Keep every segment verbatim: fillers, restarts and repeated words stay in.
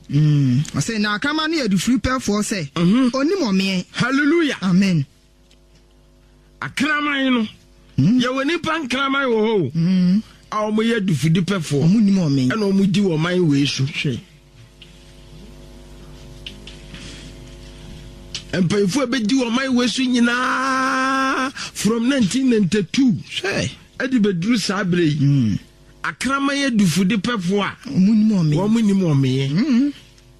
Mm. I say na kama ni edu free per for say. Mhm. Oni mo me. Hallelujah. Amen. Akraman no. Mm. Ya woni pan kraman wo ho. Mhm. A o mo ye du fidi per for. Omu ni mo me. E na o mu di wo man we su hwe. Empayfo be di wo man we su nyina from nineteen ninety-two. Hwe. Edi bedru sabre yi. Mhm. Akrama ye dufudi pefo a omunni mo me omunni mo me mhm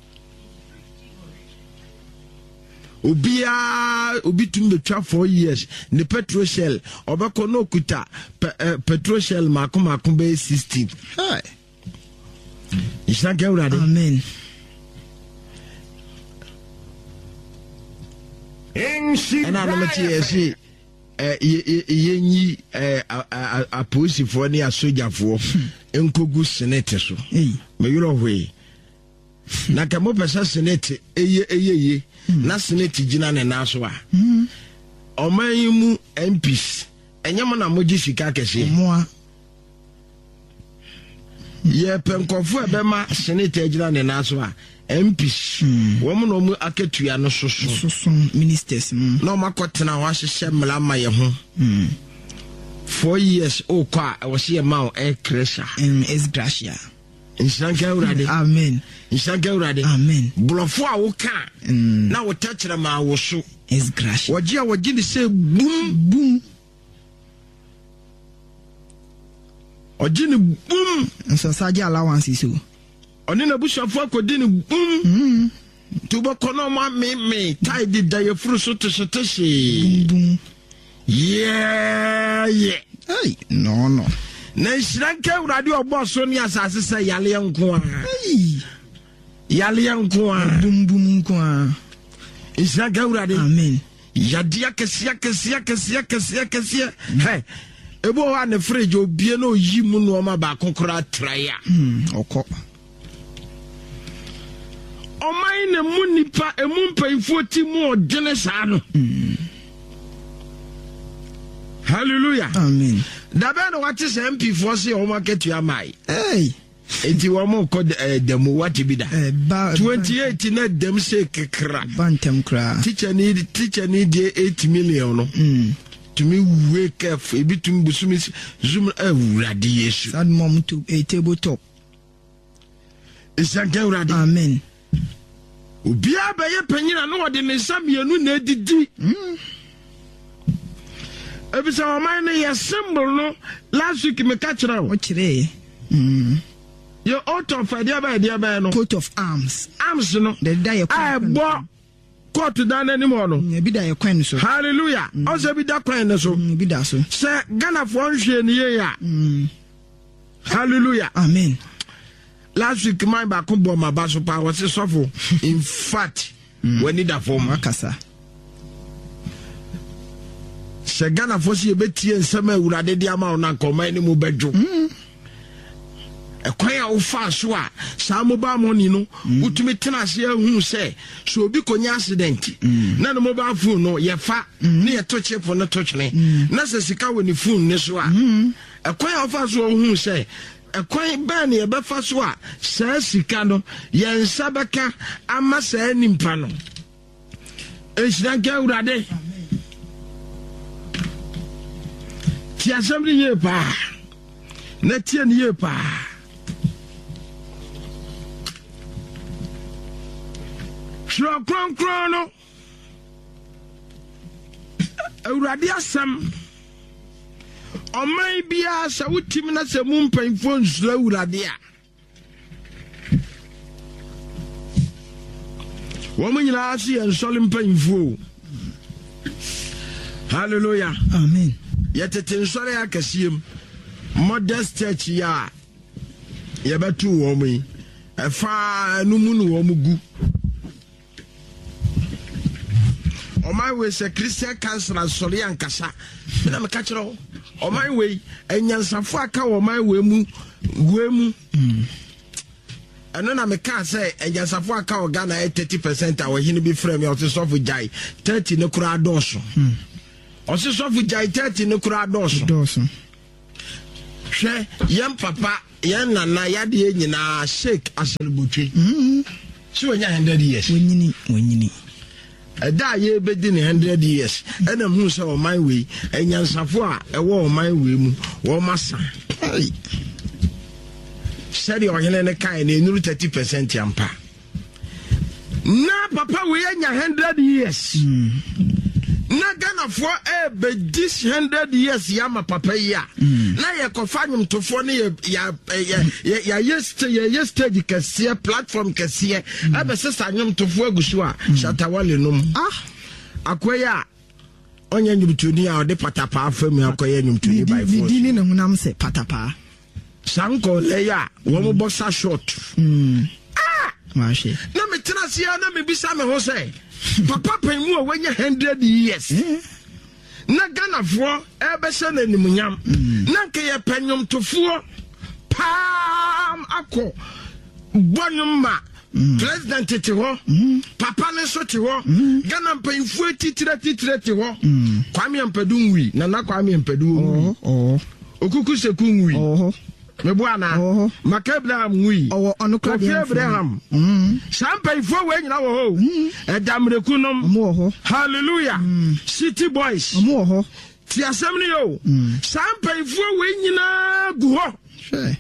obia obi tum betwa four years ne petrol shell obeko no kuta pe, uh, petrol shell mako mako be sixteen hey isha gewrade amen ena na meti esi eh yenyi eh aposifo ne asojafo enkogu senate so me yoro hwe na kamo pesa senate eye eye na senate gina ne na so a oman mu M Ps enyem na moji sika kese moa ye penkofo ebema senate gina ne na so a M Ps womo no mu aketua no soso soso ministers no makotena wa hye mlama ye ho four years o kwa wo se ma e kresha em is gracia inshanka urade amen inshanka urade amen blofo a wo ka na wo tachira ma wo so is gracia woji a woji ni se boom boom oji ni boom so saje allowance so oni na bushafo akodi ni boom mm tubo kono ma me me tai di da ye furu so tshiteshi boom yeah yeah hey no no na isranka urade obo so ni asase se yale nko a hey yale nko a boom boom nko a isranka urade amen yadia kesia kesia kesia kesia kesia hey ebo wa ne fridge obie na oyi mu no ma ba konkora traya mm okọ omai ne munipa emumpaifo ti mu odene saa no hallelujah amen da be no wati se M P for se o market ya mai hey enti wo mo ko dem wati bi da eh twenty-eight na dem se kekra bantem kra teacher need teacher need eight million no mm to me wake up e bitum busumi zoom awurade yesu sad mom to a table top isanka awurade amen obia ba ye panyina no wode ne samienu na edidi mm ebisa o man na ye symbol no last week me ka kira o kire mm your out of idea by idea by no coat of arms arms no the die I bo coat down anymore no e bi da ye kwan so hallelujah o se bi da kwan so bi da so se Ghana for nhwe ne ye ya mm hallelujah amen last week my back bo ma ba so pa was suffer in fact we need a form akasa se Ghana for se betie nsema awurade dia ma na nkoma ni mu bedwo ekwan a wo fa so a sa mobile money no utumi tena se ahu se so obi konya accident na no mobile phone no ye fa na ye to chip no to twene na se sika woni phone ne so a ekwan a wo fa so ahu se ekwan ba na ye be fa so a sa sika no ye nsa beka ama sa nimpa no ehira ga urade ti assembly ye pa na tie ne ye pa shro kron kron no awurade asam omai bia sa wutim na se mu mpanfo nsura awurade a wo mo nyina asi en sole mpanfo hallelujah amen yetete nsore akasiem modest church ya yebetu wo mo yi efa numu no wo mo gu o my way se Christian council asori ankasa me na me ka kire o my way enyansafo aka o my way mu we mu eno na me ka say enyansafo aka o Ghana thirty percent a wo hini bi frame o se sofu jai thirty ne kura doso o se sofu jai thirty ne kura doso doso hwe yam papa yan nana yade nyina shake aselbutwe so when you hundred years when you when you a da ye bedin hundred years and who saw my way and yansafo a ɛwɔ my way mu wo masa said your helene kai na enuru thirty percent yampa na papa we anya one hundred years na Ghana for e be this one hundred years yama papa ya na ye kofa nyumtofo ne ya ya ya yesterday ya stage kase platform kase e be sesa nyumtofo agusu a shatawale num ah akoya onye nyumtuni a ode patapa afam akoya nyumtuni by force dini na hunam se patapa sanko leya wo mo bossa short mm ah mashi na me trasia na me bisa me ho say papa penmu a wanya one hundred years na Ghana for ebe se na nimunyam na nke ye penyum tofo pam akọ bonum ma president tete ho papa ne so te ho Ghana penfu titire titire te ho Kwame Ampadu wi na na Kwame Ampadu wi oh okuku seku wi oh me buana maka Abraham wi oh ono Kofi Abraham champion fo we nyina wo ho edamreku nom mo ho hallelujah city boys mo ho ti asem ni yo champion fo we nyina gu ho she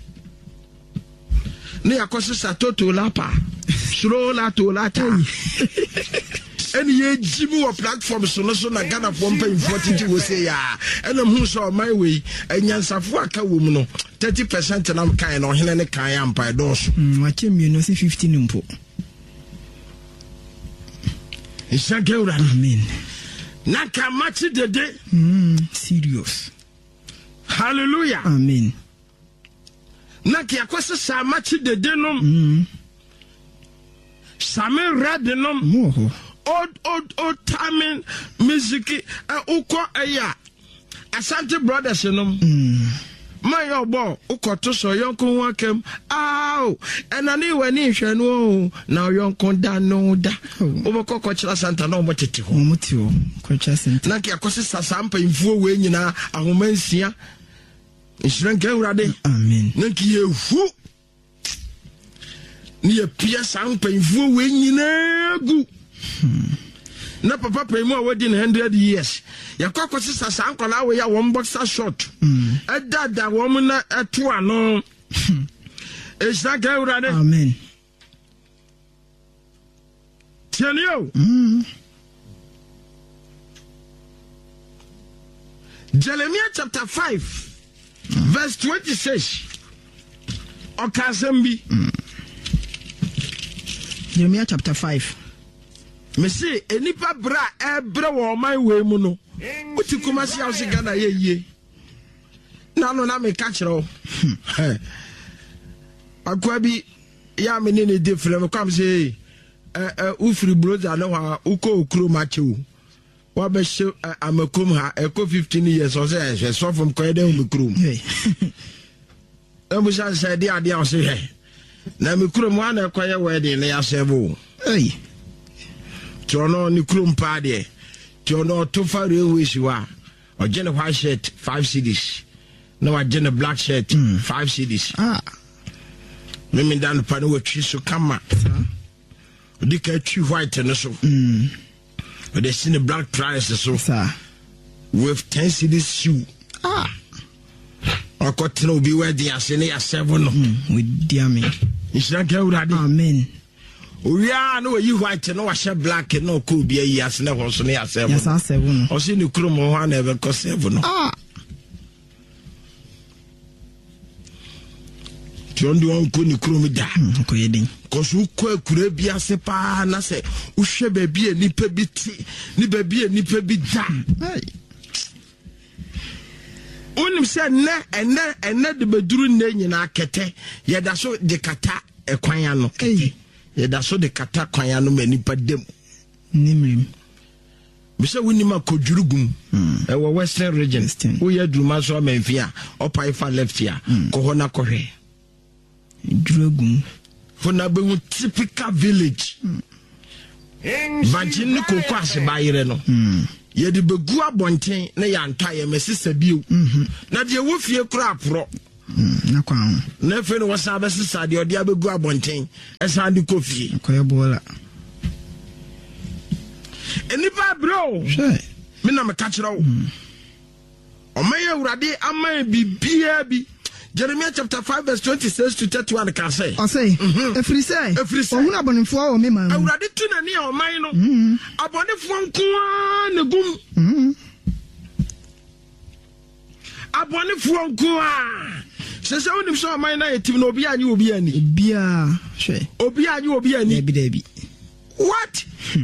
ne yakoso satoto lapa suro la to la ta eni ye jimu wa platform so no so na Ghana for pay forty we say ya ena hu so my way enyansafo aka wo mu no thirty percent na kan no hene ne kan ya mpa do so wa chemi no say fifteen mpo isake ura amen na ka match dede mm serious hallelujah amen na ki akwese sa match dede no mm same red no mo ho old old old timing music uh, uko aya Asante Brothers no mm my your boy uko so yonko wakem aw enani wani hwenu na yonko da no da oboko ko kira Santa na omo tete ho omo ti ho ko kira Santa na ki akose sasampa imfuo we nyina ahomansia nshranka urade amen na ki yehu ni ye pia sampa imfuo we nyina gu na papa pemu a wadi one hundred years yakwa sisa sankola we ya one boxer short edada wo na eto ano esaka urade amen tianio Jeremiah chapter five verse twenty-six okasembi Jeremiah chapter five me say enipa bra ebre wo man we mu no uti kuma si house Ghana ye ye na no na me ka kire o akwa bi ya me ne ne de frem kwam say eh eh ufri broda no ha uko okro ma chewu wa be she amakom ha eko fifteen years o say she so from ko de mu krom e mu sha say de ade o say he na me krom wa na ko ye wedding na ya sebo hey Tono ni krumpa de Tono tofa railway shiwa or gene white shirt five cedis no a gene black shirt mm. five cedis ah mimi dan pa no watwi so kama dika twi white no so mm but they see the black price so sir with ten cedis shoe ah akotena obi wedding asene ya seven no mm with diame isranka urade amen we are no you white no wa share black no ko bi ayi asene ho so ne ya seven yes seven o se ni kuro mo ha na ebe ko seven no ah tiondi won ko ni kuro mi da ko yedin ko so ko akura bi ase pa na se wo hwe ba bi enipa bi ti ni ba bi enipa bi da onim se na ene ene de beduru na nyina kete ye da so de kata ekwan ya no kete ye da so de kata kwan ya no manipa dem nimrim bisa wunima kodjurugum e wo western region wo ya duruma so amfia opai fa left here ko hona kohwe durugum for na be typical village Virgin ni koko ase bayire no ye de begu abonten na ya ntwa ye mesisa biu na de wo fie kura apro na kwa na fe no wasa abesisa de odi abegu abonten esa de kofi koye bola enipa bro sure me na me ka kire wo o maye urade ama bibia bi Jeremiah chapter five verse twenty-six to thirty-one can say o say efri say ohun abonefo o me ma urade tu na ni o man no abonefo nko a ne gum abonefo nko a se se onim so man na yetim na obi anyi obi ani bia hwe obi anyi obi ani bi da bi what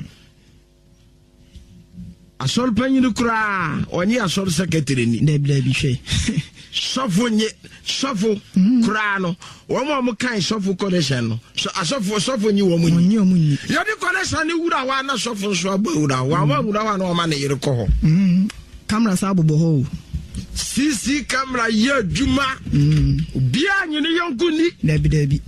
asol panyi kura onye asol secretary ni da bi da bi hwe sofo nye sofo kura no wo mo mo kan sofo connection no so asofo sofo nyi wo mo nyi wo mo nyi yo di connection ni wura wa na sofo so abawura wa wa wura wa na o ma na yire ko ho mhm camera sa bobo ho C C camera ye djuma bia nyi ni yonku ni da bi da bi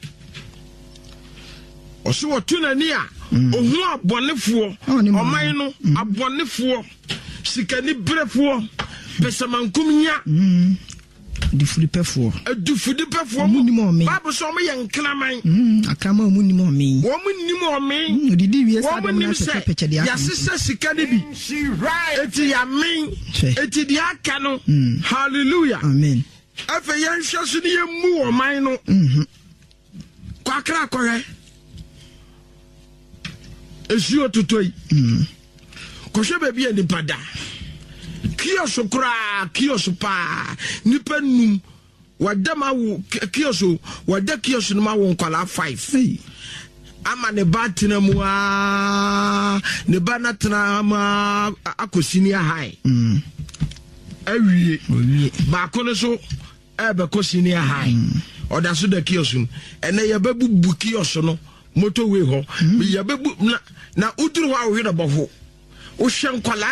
o so wo tuna ni a ohu abonefo o man no abonefo sikani brefo pesamankum nya mm di fulipefo adu fulipefo mu ni mo me babu so mo ye nkraman mm akama mu ni mo me wo mu ni mo me mm di di wi sa dem na peche dia ya sisa sikani bi eti ya men eti dia aka no hallelujah amen afa yan hwaso ni yemu wo man no mhm kwakra kohe esi otutoi mm ko hwe ba bia ni pada kiyoso kura kiyoso pa nipa num wadama wo kiyoso wada kiyoso no ma wo nkwala five hey ama ne batina mu a ne bana tena ma akosini high mm awie owie ba kono so ebe kosini high oda so da kiyoso ene ye babubu kiyoso no motorway ho ye babu na na uduru wa wo bofo o hwe nkwala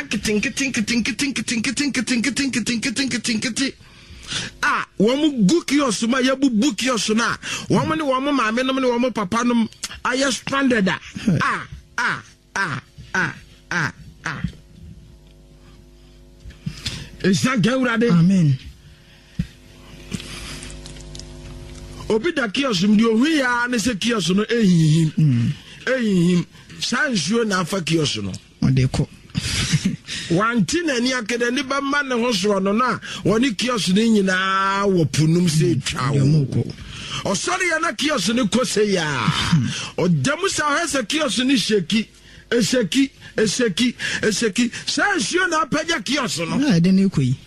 kitinkitinkitinkitinkitinkitinkitinkitinkitinkitinkitinkitinkitinkitin ah wo gu kiyoso ma ye bubu kiyoso na wo mo ne wo mo maame no ne wo mo papa no aye stranded ah ah ah ah ah ah ah esa gawrade amen obi da kiyoso mdi ohu ya ne se kiyoso no ehihim ehihim sansuo na afa kiyoso no odeko wanti na ni akede ni ba ma ne ho so no na woni kiyoso ni nyina wo punum se twawo osori ya na kiyoso ni kose ya odamu sa hese kiyoso ni sheki eseki eseki eseki sansuo na apaja kiyoso no na de ne koyi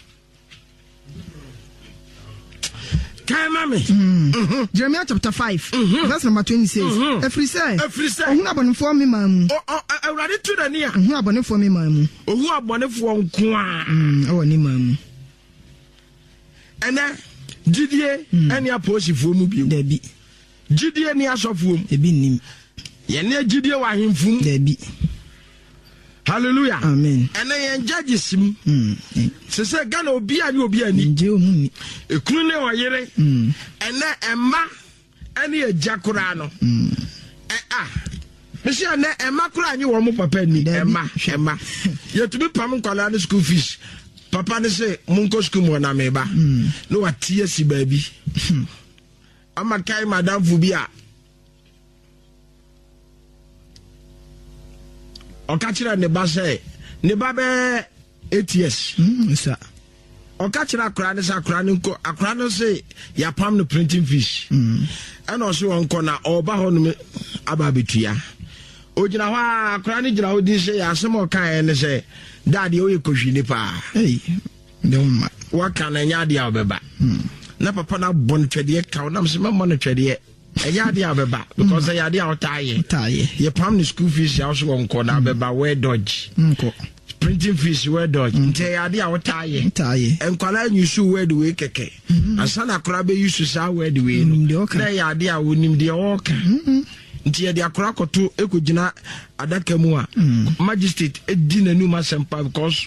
Mami. Mm-hmm. Jeremiah chapter five, mm-hmm. verse number twenty-six. Mm-hmm. Every say, every say, oh, abone for me, mam. Oh, oh, I ready to the near. Oh, abone for me, mam. Oh, abone for Nkwa. Mm, oh, ni mam. And then, Didier, any apostle for me, Debbie. Didier, ni asofum. Debbie nim. Yene Didier wa himfum. Debbie. Hallelujah. Amen. And then judges him. Mm. Se se Ghana obi ani obi ani. Nje omuni. Ekunu ne wa yere. Mm. Ene emma ani ejakura no. Mm. Eh ah. Mesi ene emma kura ani wo mo papa ni emma emma. Yetumi pam nkwala ne school fees. Papa ne se munko school mo na meba. No watie si baby. Ama kai madam fu bia. Okachira ne ba se ne ba be eight years. Mm, sir. Okachira akra ne sa akra ne nko akra no se ya pam no printing fees. Mm. Ana o se won ko na oba ho no aba betua. Ojina ho akra ne jina ho di se ya asem o kan ne se daddy o ye kohwini pa. Hey. De umma. Wa kan na nya dia obeba. Mm. Na papa na bon twede ka na se me mon twede eya dia beba because eya dia otaye. Otaye. Ye pam no school fees ya so won ko na beba we dodge. Nko. Printing fees we dodge nte ya dia otaye otaye enkwala nyusu word we keke asana akra be yusu sa word we no na ya dia wonim dia oka nti ya dia akra koto ekogina adaka mu a magistrate edi nanu masempa because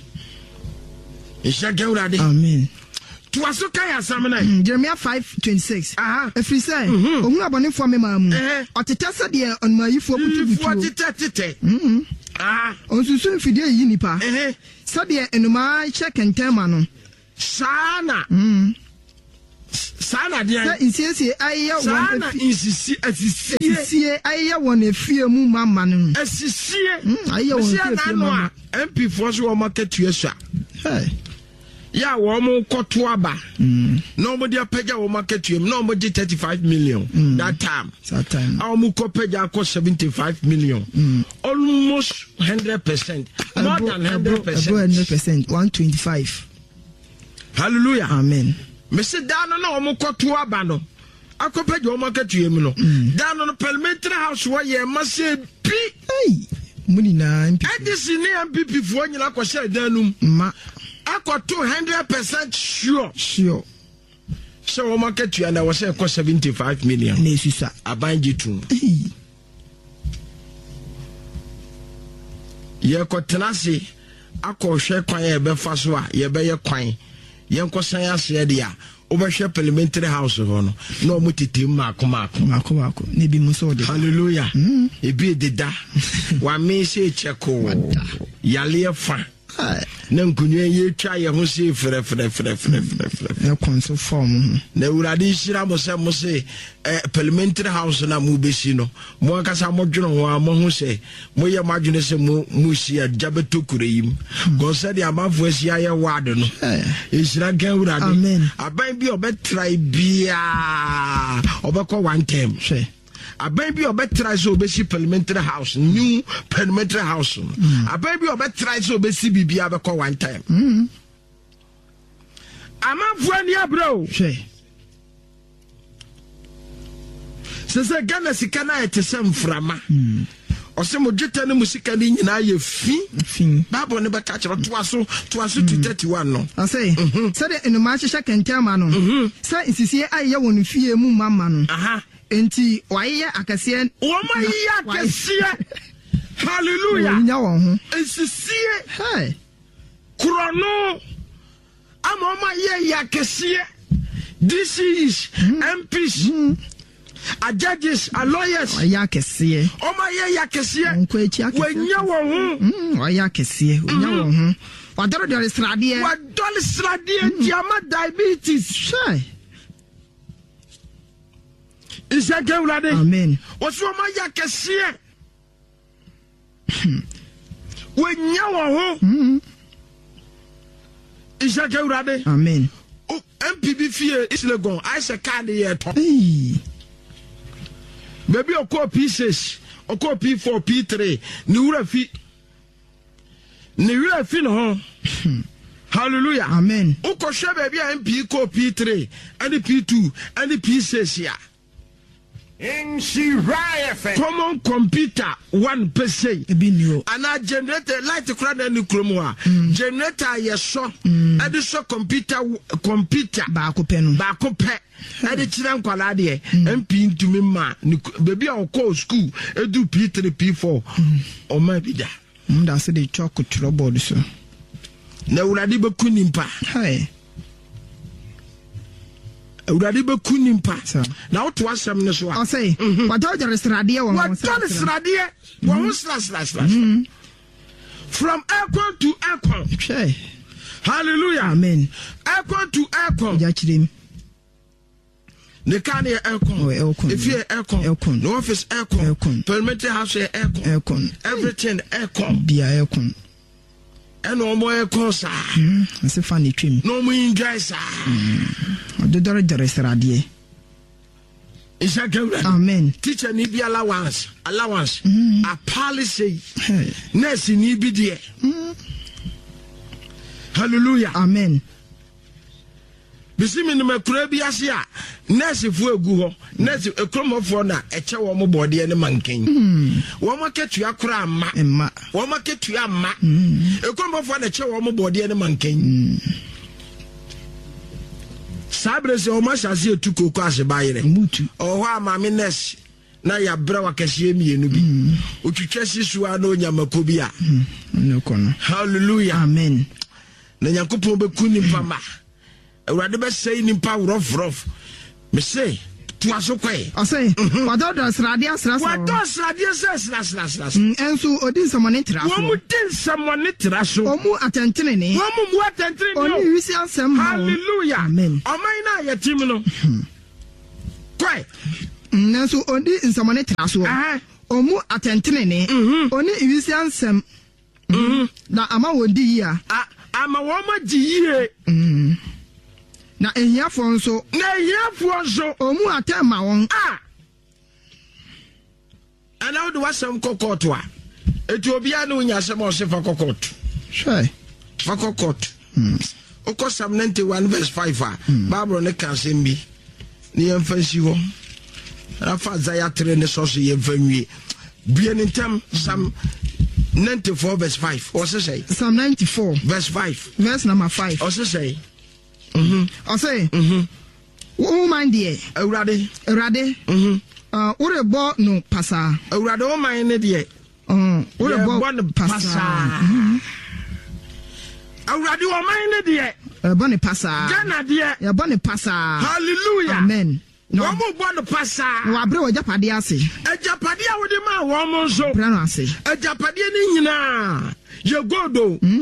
isha gawrade amen to aso kai asamna Jeremiah five twenty-six aha efri say ohun abonefo me mamu oteta de onmayifo butubutu oteta tete mhm ah onsusun fidie yi nipa eh so de enuma che kentema no sana mhm sana dia sa insisi ayya won sana insisi asisi asisi ayya won efie mu mama no asisi ayya won efie mama M P for so market tuesua hey ya wo mo koto aba no mo dia pagya wo market tuem no mo di thirty-five million mm. that time that time our mo ko pagya ko seventy-five million mm. almost one hundred percent more abo, than one hundred percent abo one hundred percent one twenty-five. Hallelujah, amen. Me say down no mo koto aba no akopagya wo market tuem no down no parliamentary house where ye must be hey muni na M P edisi ni M P P fo nyina ko share danum ma akọ two hundred percent sure sure so wo market you and I was say cost seventy-five million na esusa abanji tu ye ko tenase akọ hwe kwan e be fa so a ye be ye kwan ye nkosan ase de a wo be hwe parliamentary house ho no na omo titim mako mako mako mako ne bi mu so de hallelujah mm. e bi de da wa me se cheko yale fa na nkunye ye twa ye ho se frɛ frɛ frɛ frɛ frɛ frɛ na konso form na urade hira mo se mo se parliamentary house na mo besi no mo akasa mo dwene ho mo ho se mo ye ma dwene se mo mo si ajabeto kureyim go se de amafo asi aye ward no e hira gan urade aban bi obetrai bia obekọ one time hwe aban bi obetrai so obesi parliamentary house new parliamentary house aban bi obetrai so obesi bibia bekọ one time mm amafo ani abro hwe sese Ghana sika na etesem frama ose mo dweta ne musika ni nyina ye fi fi babo ne beka kiro to aso to aso two thirty-one no ase se de enu ma hye kentama no se insisi aye won fie mu mama no aha enti waye akase wo ma ye akase hallelujah nya won ho insisi hey krono ama ma ye akase this is M Ps a judges, a lawyers, a yakese. Oh my yakese. When you were home, or yakese, when you were home. What do you study? What do you study? Jama diabetes. Shy. Is that good? Amen. What's wrong, my yakese? When you were home, is that good? Amen. Oh, M P B fear is legon. I say, can't hear. Baby oko P six, oko P four, P three, ni wura fi. Ni wura fi no. Hallelujah. Amen. Oko hwe baby M P ko P three, and P two, and P six ya. In Shiraya common computer one per se. And a generator light to crowd and cromwa. Generator yes so and so computer computer bako pen bako pe. And the children quality and pin to me ma baby on call school edu P three P four or maybe that. That's the chocolate trouble so. Na uradi be kunimpa. Hey. Uradi be kunimpa. Now to us some no so. I say what do the restaurant one? What do the restaurant? One slash slash slash. From aircon to aircon. Okay. Hallelujah. Amen. Aircon to aircon. Jachrim. The can hear aircon. If you're aircon, no office aircon, parliamentary house aircon, aircon, everything aircon, be aircon. And no more aircon, sir. It's a funny trim. No more in dry, sir. The director is ready. Is that good? Amen. Teacher need be allowance, allowance, a policy. Nurse need be there. Hallelujah. Amen. Bisi mi me kura bi ase a nurse fu egu ho nurse ekromofo na eche wo mo bode ne manken wo ma ketua kura amma emma wo ma ketua amma ekromofo na eche wo mo bode ne manken sabre se o ma shase etu koko ase bayire mutu o ho ama me nurse na ya bra wa kase mienu bi otwitwa sisu a na onyamako bi a no kono hallelujah amen na yakopon be kuni pama Urade be say nimpa rough rough. Me say tuaso kwe ɔsɛ wadɔdɔ srade asra so wadɔ srade sɛ sra sra sra ɛnso odi nsɛmɔne tra so wɔn di nsɛmɔne tra so ɔmu atɛntene ne wɔn mu atɛntene ne ɔne wisi asɛm hallelujah amen ɔman na yɛ tim no kwe nanso odi nsɛmɔne tra so ɔmu atɛntene ne ɔne wisi asɛm na ama wɔn di yia ama wɔn ma di yie na ehiafo nso na ehiafo nso ɔmu atɛma wɔn a ana wode wasɛm kɔkɔɔto a eti obiara ne wonya asɛm a ɔse fa kɔkɔɔto hwɛ fa kɔkɔɔto wokɔ Psalm ninety-one verse five a Bible ne ka asɛm bi ne yɛmfa nsi hɔ rafa Isaiah three ne sɔ so yɛmfa nwie bie ne ntam Psalm ninety-four verse five ɔse sɛ Psalm ninety-four verse five verse number five ɔse sɛ mhm ɔse mhm wo man deɛ awurade awurade mhm uh worebɔ no pasa awurade wo man ne deɛ mhm worebɔ no pasa awurade wo man ne deɛ ɛbɔ ne pasa Ghana deɛ ɛbɔ ne pasa hallelujah amen wɔn mo bɔ no pasa na wabrɛ wɔ japade ase ajapade a wode ma wɔn mo nso brɛ no ase ajapade ne nyinaa yɛ godo